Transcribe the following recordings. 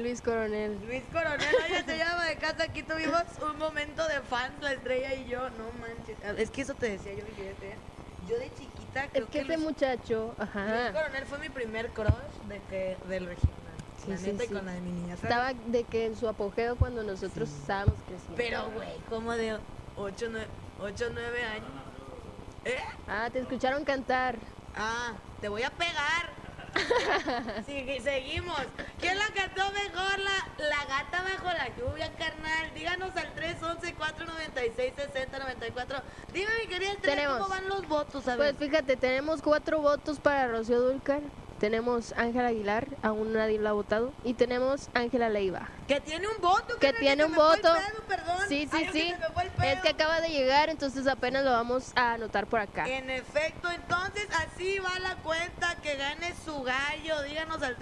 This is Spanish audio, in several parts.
Luis Coronel. Luis Coronel, oye, se llama de casa. Aquí tuvimos un momento de fans, la estrella y yo. No manches. Es que eso te decía yo, fíjate. Yo de chiquita creo Es que ese Luis, muchacho, ajá. Luis Coronel fue mi primer crush del regional. Sí, La sí, neta, y sí. con la de mi niña. ¿sabes? Estaba de que en su apogeo cuando nosotros estábamos creciendo. Pero, güey, como de 8, 9 años. ¿Eh? Ah, te escucharon cantar. Ah, te voy a pegar. Seguimos. ¿Quién la cantó mejor? La gata bajo la lluvia, carnal. Díganos al 311-496-6094. Dime, mi querida Estrella, Tenemos. ¿cómo van los votos? A Pues ver. fíjate, tenemos 4 votos para Rocío Dúrcal. Tenemos Ángela Aguilar, aún nadie la ha votado. Y tenemos Ángela Leiva. Que tiene un voto. Que carnal, tiene se un me fue el voto. pedo, perdón. Sí, Ay, sí, que sí. se me fue el pedo. Es que acaba de llegar, entonces apenas lo vamos a anotar por acá. En efecto, entonces así va la cuenta, que gane su gallo. Díganos al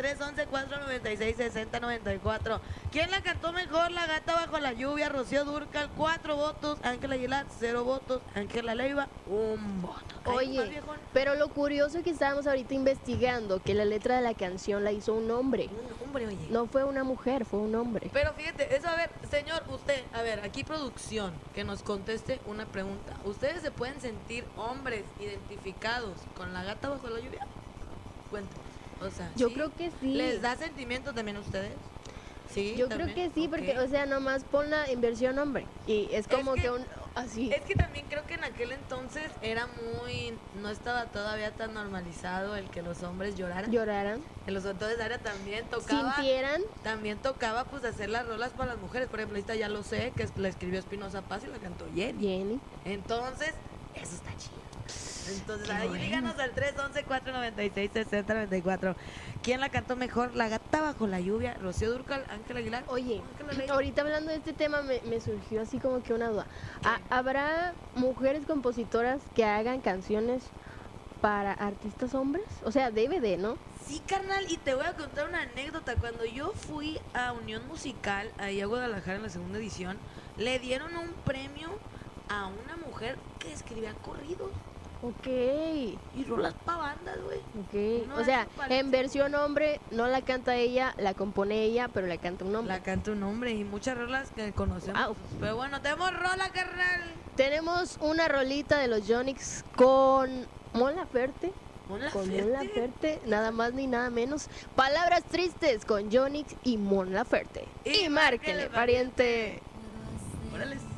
311-496-6094. ¿Quién la cantó mejor? La gata bajo la lluvia, Rocío Dúrcal, 4 votos. Ángela Aguilar, 0 votos. Ángela Leiva, 1 voto. Ahí nomás, Oye, viejón. pero lo curioso es que estábamos ahorita investigando que la letra de la canción la hizo un hombre. Un hombre, oye. No fue una mujer, fue un hombre. Pero fíjate, eso, a ver, señor, usted, a ver, aquí producción, que nos conteste una pregunta. ¿Ustedes se pueden sentir hombres identificados con la gata bajo la lluvia? Cuéntanos. O sea, Yo ¿sí? creo que sí. ¿Les da sentimiento también a ustedes? Sí, Yo también. creo que sí, porque, Ok. o sea, nomás ponla en versión hombre. Y es como que- que un. Así. Es que también creo que en aquel entonces era no estaba todavía tan normalizado el que los hombres lloraran. Lloraran, En los entonces área también tocaba. sintieran. También tocaba pues hacer las rolas para las mujeres. Por ejemplo, esta ya lo sé, que la escribió Espinosa Paz y la cantó Jenny. Jenny. Entonces, eso está chido. Entonces, Qué ahí bueno. díganos al 311-496-6094. ¿Quién la cantó mejor? La gata bajo la lluvia, Rocío Dúrcal, Ángela Aguilar. Oye, Ángela Leiva. ahorita hablando de este tema me surgió así como que una duda. ¿Habrá mujeres compositoras que hagan canciones para artistas hombres? O sea, debe de, ¿no? Sí, carnal, y te voy a contar una anécdota. Cuando yo fui a Unión Musical, ahí a Guadalajara en la segunda edición, le dieron un premio a una mujer que escribía corridos Ok, y rolas pa' bandas, güey. ok. No, O sea, eso parece. en versión hombre no la canta ella, la compone ella, pero la canta un hombre. La canta un hombre y muchas rolas que conocemos. Wow. Pero bueno, tenemos rola, carnal. Tenemos una rolita de los Yonix con Mon Laferte. Mon Con Laferte. Mon Laferte, nada más ni nada menos. Palabras tristes con Yonix y Mon Laferte. Y Y márquele, pariente. Órale.